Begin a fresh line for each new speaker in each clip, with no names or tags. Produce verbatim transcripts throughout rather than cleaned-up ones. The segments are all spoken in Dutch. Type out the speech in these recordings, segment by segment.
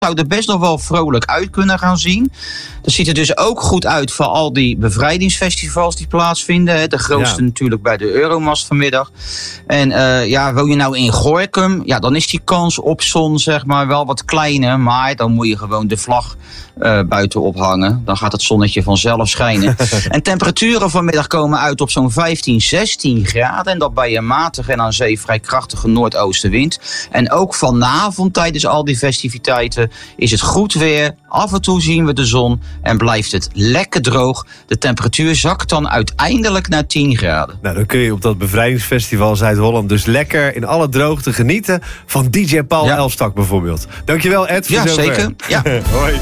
zou er best nog wel vrolijk uit kunnen gaan zien. Dat ziet er dus ook goed uit voor al die bevrijdingsfestivals die plaatsvinden. De grootste ja. natuurlijk bij de Euromast vanmiddag. En uh, ja, woon je nou in Gorinchem? Ja, dan is die kans op zon zeg maar wel wat kleiner. Maar dan moet je gewoon de vlag uh, buiten ophangen. Dan gaat het zonnetje vanzelf schijnen. En temperaturen vanmiddag komen uit op zo'n vijftien, zestien graden. En dat bij een matige en aan zee vrij krachtige noordoostenwind. En ook vanavond tijdens al die festiviteiten is het goed weer. Af en toe zien we de zon en blijft het lekker droog. De temperatuur zakt dan uiteindelijk naar tien graden.
Nou, dan kun je op dat bevrijdingsfestival Zuid-Holland dus lekker in alle droogte genieten van D J Paul ja. Elstak bijvoorbeeld. Dankjewel Ed. Voor
ja,
zover.
zeker. Ja.
Hoi.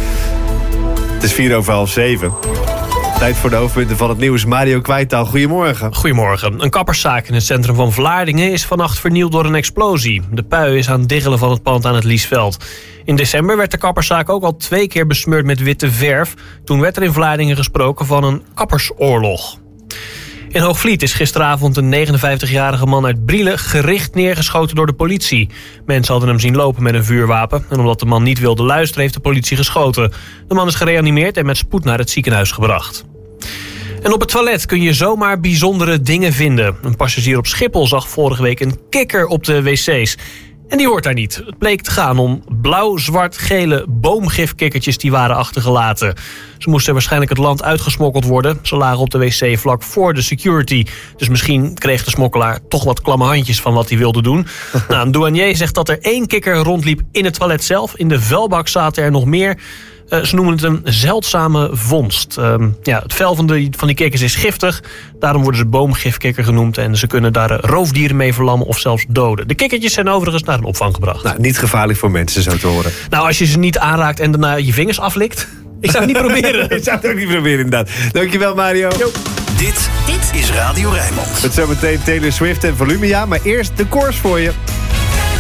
Het is vier over half zeven. Tijd voor de hoofdpunten van het nieuws. Mario Kwijtaal, goedemorgen.
Goedemorgen. Een kapperszaak in het centrum van Vlaardingen is vannacht vernield door een explosie. De pui is aan het diggelen van het pand aan het Liesveld. In december werd de kapperszaak ook al twee keer besmeurd met witte verf. Toen werd er in Vlaardingen gesproken van een kappersoorlog. In Hoogvliet is gisteravond een negenenvijftigjarige man uit Brielen gericht neergeschoten door de politie. Mensen hadden hem zien lopen met een vuurwapen. En omdat de man niet wilde luisteren heeft de politie geschoten. De man is gereanimeerd en met spoed naar het ziekenhuis gebracht. En op het toilet kun je zomaar bijzondere dingen vinden. Een passagier op Schiphol zag vorige week een kikker op de wc's. En die hoort daar niet. Het bleek te gaan om blauw-zwart-gele boomgifkikkertjes die waren achtergelaten. Ze moesten waarschijnlijk het land uitgesmokkeld worden. Ze lagen op de wc vlak voor de security. Dus misschien kreeg de smokkelaar toch wat klamme handjes van wat hij wilde doen. Nou, een douanier zegt dat er één kikker rondliep in het toilet zelf. In de vuilbak zaten er nog meer. Uh, ze noemen het een zeldzame vondst. Uh, ja, het vel van, de, van die kikkers is giftig. Daarom worden ze boomgifkikker genoemd. En ze kunnen daar roofdieren mee verlammen of zelfs doden. De kikkertjes zijn overigens naar een opvang gebracht.
Nou, niet gevaarlijk voor mensen, zo te horen.
Nou, als je ze niet aanraakt en daarna je vingers aflikt. Ik zou het niet proberen.
Ik zou het ook niet proberen, inderdaad. Dankjewel, Mario.
Yo. Dit, dit is Radio Rijnmond.
Met zometeen Taylor Swift en Volumia. Maar eerst de koers voor je.